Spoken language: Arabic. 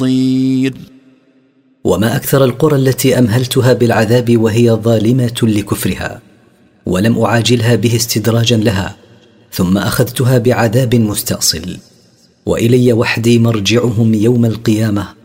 وما أكثر القرى التي أمهلتها بالعذاب وهي ظالمة لكفرها، ولم أعاجلها به استدراجا لها، ثم أخذتها بعذاب مستأصل. وإلي وحدي مرجعهم يوم القيامة،